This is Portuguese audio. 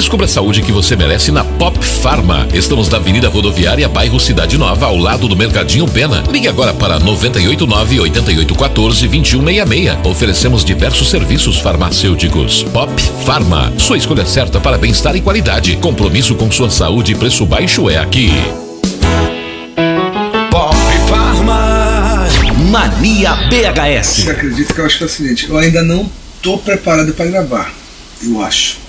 Descubra a saúde que você merece na Pop Pharma. Estamos na Avenida Rodoviária, bairro Cidade Nova, ao lado do Mercadinho Pena. Ligue agora para 989-8814-2166. Oferecemos diversos serviços farmacêuticos. Pop Pharma, sua escolha certa para bem-estar e qualidade. Compromisso com sua saúde e preço baixo é aqui. Pop Pharma. Mania BHS. Você acredita que eu acho que é o seguinte, eu ainda não tô preparado para gravar, eu acho.